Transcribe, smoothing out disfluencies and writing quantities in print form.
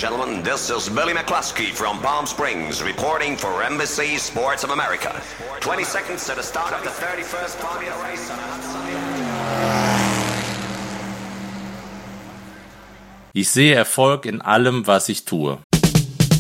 gentlemen, this is Billy McCluskey from Palm Springs reporting for NBC Sports of America. 20 seconds to the start of the 31st Formula race on a hot Sunday. Ich sehe Erfolg in allem, was ich tue.